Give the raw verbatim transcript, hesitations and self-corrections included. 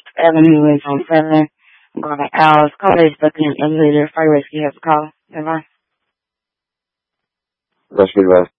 Avenue is on seven. I'm going to Al's. Call is booking elevator. Fire rescue has a call. Bye-bye. Rescue,